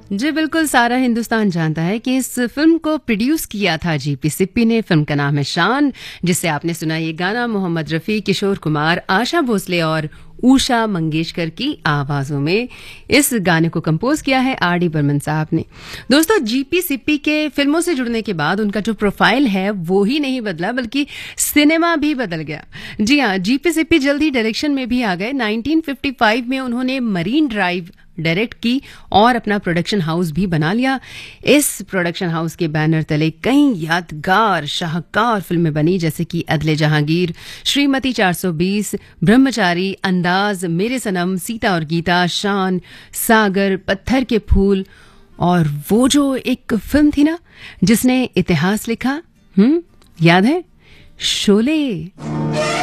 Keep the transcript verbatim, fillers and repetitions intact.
जी बिल्कुल, सारा हिंदुस्तान जानता है कि इस फिल्म को प्रोड्यूस किया था जीपी सिप्पी ने। फिल्म का नाम है शान, जिससे आपने सुना ये गाना मोहम्मद रफ़ी, किशोर कुमार, आशा भोसले और उषा मंगेशकर की आवाजों में। इस गाने को कंपोज किया है आर डी बर्मन साहब ने। दोस्तों, जीपी सिप्पी के फिल्मों से जुड़ने के बाद उनका जो प्रोफाइल है वो ही नहीं बदला, बल्कि सिनेमा भी बदल गया। जी हाँ, जीपी सिप्पी जल्दी डायरेक्शन में भी आ गए। नाइनटीन फिफ्टी फाइव में उन्होंने मरीन ड्राइव डायरेक्ट की और अपना प्रोडक्शन हाउस भी बना लिया। इस प्रोडक्शन हाउस के बैनर तले कई यादगार शाहकार फिल्में बनी, जैसे कि अदले जहांगीर, श्रीमती चार सौ बीस, ब्रह्मचारी, अंदाज, मेरे सनम, सीता और गीता, शान, सागर, पत्थर के फूल और वो जो एक फिल्म थी ना जिसने इतिहास लिखा, हम्म याद है, शोले।